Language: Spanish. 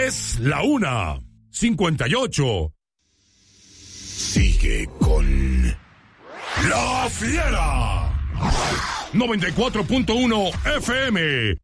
Es la 1:58. Sigue con La Fiera. 94.1 FM.